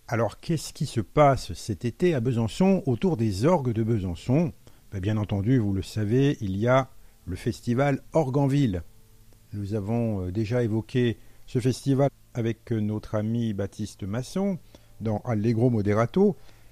Alors, qu'est-ce qui se passe cet été à Besançon autour des orgues de Besançon? Bien entendu, vous le savez, il y a le festival Orgue en Ville. Nous avons déjà évoqué ce festival avec notre ami Baptiste Masson dans Allegro Moderato.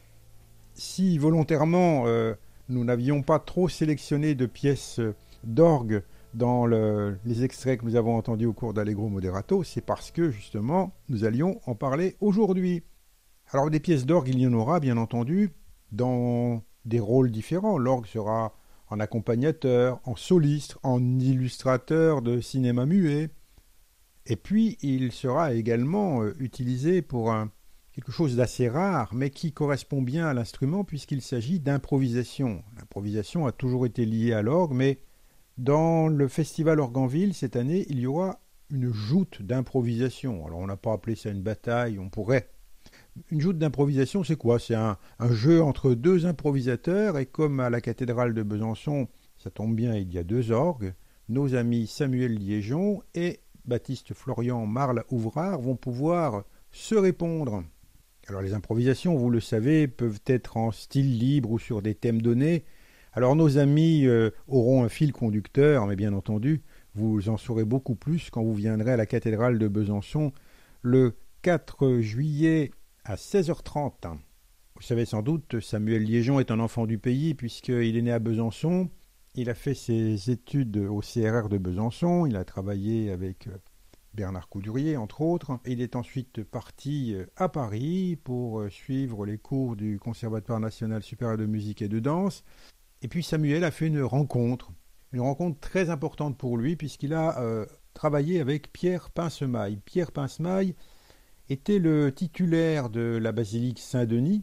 Si volontairement nous n'avions pas trop sélectionné de pièces d'orgue dans les extraits que nous avons entendus au cours d'Allegro Moderato, c'est parce que justement nous allions en parler aujourd'hui. Alors des pièces d'orgue, il y en aura bien entendu dans des rôles différents. L'orgue sera en accompagnateur, en soliste, en illustrateur de cinéma muet. Et puis il sera également utilisé pour quelque chose d'assez rare, mais qui correspond bien à l'instrument puisqu'il s'agit d'improvisation. L'improvisation a toujours été liée à l'orgue, mais dans le festival Orgue-en-Ville, cette année, il y aura une joute d'improvisation. Alors on n'a pas appelé ça une bataille, on pourrait. Une joute d'improvisation, c'est quoi? C'est un jeu entre deux improvisateurs, et comme à la cathédrale de Besançon, ça tombe bien, il y a deux orgues, nos amis Samuel Liégeon et Baptiste Florian Marle-Ouvrard vont pouvoir se répondre. Alors les improvisations, vous le savez, peuvent être en style libre ou sur des thèmes donnés. Alors nos amis auront un fil conducteur, mais bien entendu, vous en saurez beaucoup plus quand vous viendrez à la cathédrale de Besançon le 4 juillet à 16h30. Vous savez sans doute, Samuel Liégeon est un enfant du pays puisqu'il est né à Besançon. Il a fait ses études au CRR de Besançon. Il a travaillé avec Bernard Coudurier, entre autres. Il est ensuite parti à Paris pour suivre les cours du Conservatoire national supérieur de musique et de danse. Et puis Samuel a fait une rencontre très importante pour lui puisqu'il a travaillé avec Pierre Pincemaille. Pierre Pincemaille était le titulaire de la basilique Saint-Denis,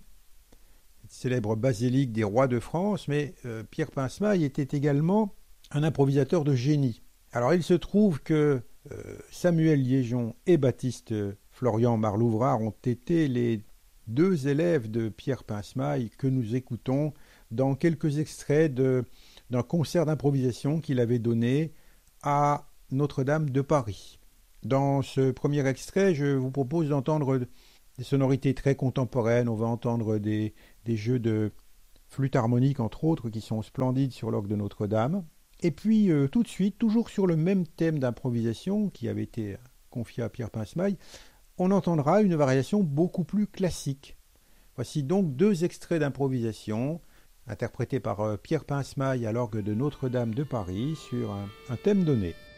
célèbre basilique des rois de France, mais Pierre Pincemaille était également un improvisateur de génie. Alors il se trouve que Samuel Liégeon et Baptiste Florian Marle-Ouvrard ont été les deux élèves de Pierre Pincemaille que nous écoutons dans quelques extraits d'un concert d'improvisation qu'il avait donné à Notre-Dame de Paris. Dans ce premier extrait, je vous propose d'entendre des sonorités très contemporaines. On va entendre des jeux de flûte harmonique, entre autres, qui sont splendides sur l'orgue de Notre-Dame. Et puis, tout de suite, toujours sur le même thème d'improvisation qui avait été confié à Pierre Pincemaille, on entendra une variation beaucoup plus classique. Voici donc deux extraits d'improvisation interprétés par Pierre Pincemaille à l'orgue de Notre-Dame de Paris sur un thème donné.